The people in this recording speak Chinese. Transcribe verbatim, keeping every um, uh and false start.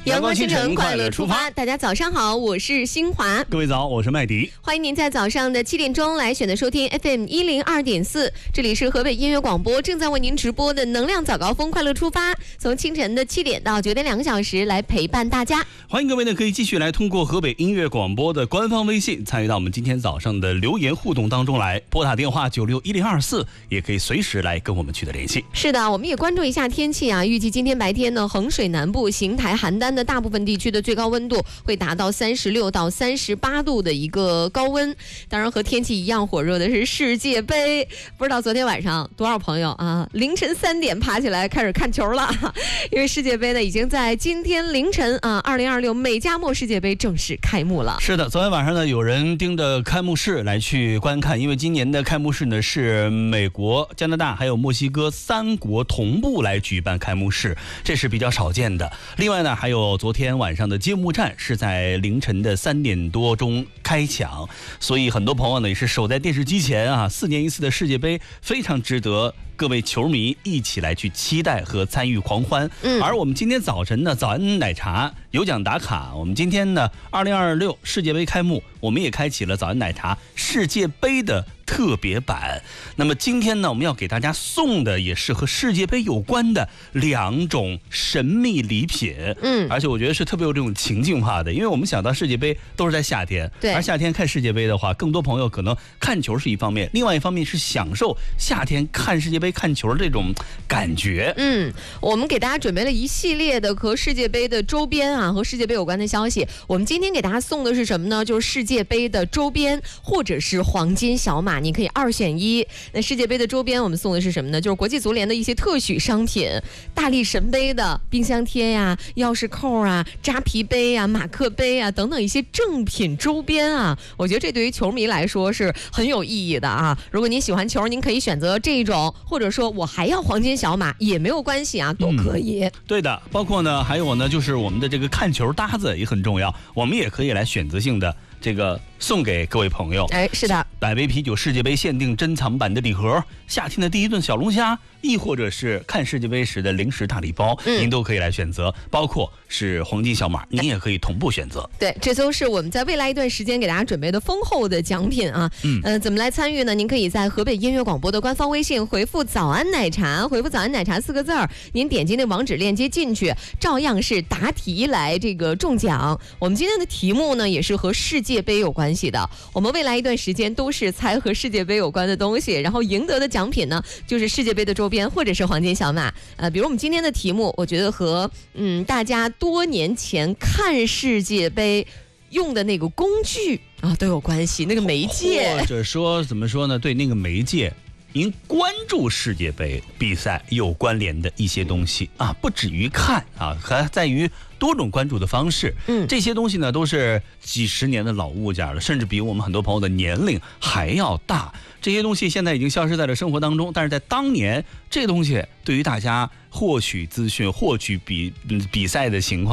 阳光清晨，快乐出发。大家早上好，我是新华。 各位早，我是麦迪。 欢迎您在早上的七点钟来选择收听 F M 一零二点四，这里是河北音乐广播正在为您直播的能量早高峰，快乐出发。从清晨的七点到九点两个小时来陪伴大家。 欢迎各位呢，可以继续来通过河北音乐广播的官方微信参与到我们今天早上的留言互动当中来，拨打电话九六一零二四，也可以随时来跟我们取得联系。 是的，我们也关注一下天气啊，预计今天白天呢，衡水南部、邢台、邯郸的大部分地区的最高温度会达到三十六到三十八度的一个高温。当然和天气一样火热的是世界杯，不知道昨天晚上多少朋友啊，凌晨三点爬起来开始看球了，因为世界杯呢已经在今天凌晨啊，二零二六美加墨世界杯正式开幕了。 是的，昨天晚上呢，有人盯着开幕式来去观看，因为今年的开幕式呢是美国、加拿大还有墨西哥三国同步来举办开幕式，这是比较少见的。另外呢，还有昨天晚上的揭幕战是在凌晨的三点多钟开抢，所以很多朋友呢也是守在电视机前啊，四年一次的世界杯非常值得各位球迷一起来去期待和参与狂欢。嗯，而我们今天早晨呢，早安奶茶有奖打卡，我们今天呢二零二六世界杯开幕，我们也开启了早安奶茶世界杯的特别版。那么今天呢，我们要给大家送的也是和世界杯有关的两种神秘礼品。嗯，而且我觉得是特别有这种情境化的，因为我们想到世界杯都是在夏天， 对， 而夏天看世界杯的话，更多朋友可能看球是一方面，另外一方面是享受夏天看世界杯看球的这种感觉。 嗯，我们给大家准备了一系列的和世界杯的周边啊，和世界杯有关的消息。我们今天给大家送的是什么呢？就是世界杯的周边或者是黄金小马，你可以二选一。那世界杯的周边我们送的是什么呢？就是国际足联的一些特许商品，大力神杯的冰箱贴呀、钥匙扣啊、扎啤杯啊、马克杯啊等等一些正品周边啊，我觉得这对于球迷来说是很有意义的啊。如果您喜欢球，您可以选择这一种，或者说我还要黄金小马也没有关系啊，都可以。 嗯、对的，包括呢，还有呢，就是我们的这个看球搭子也很重要，我们也可以来选择性的这个送给各位朋友。 哎，是的， 百威啤酒世界杯限定珍藏版的礼盒，夏天的第一顿小龙虾，亦或者是看世界杯时的零食大礼包，嗯、您都可以来选择，包括是黄金小马，您也可以同步选择。 对，这都是我们在未来一段时间给大家准备的丰厚的奖品啊。嗯，呃，怎么来参与呢？您可以在河北音乐广播的官方微信回复“早安奶茶”，回复“早安奶茶”四个字儿，您点击那网址链接进去，照样是答题来这个中奖。我们今天的题目呢，也是和世界杯有关系的。我们未来一段时间都是猜和世界杯有关的东西，然后赢得的奖品呢，就是世界杯的周边或者是黄金小马。呃，比如我们今天的题目，我觉得和嗯大家多年前看世界杯用的那个工具啊都有关系，那个媒介， 或者说怎么说呢？对，那个媒介。您关注世界杯比赛有关联的一些东西啊，不止于看啊，还在于多种关注的方式。嗯，这些东西呢都是几十年的老物件了，甚至比我们很多朋友的年龄还要大。这些东西现在已经消失在了生活当中，但是在当年，这东西对于大家获取资讯、获取比比赛的情况。